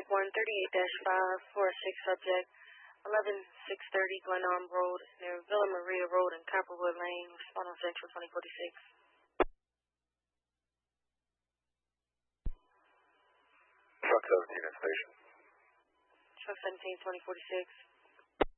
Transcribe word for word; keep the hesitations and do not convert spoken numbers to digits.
one thirty-eight dash five for a six subject, eleven six thirty Glenarm Road near Villa Maria Road and Copperwood Lane. Respond on Central twenty forty-six. Truck seventeen at station. Truck seventeen, twenty forty-six.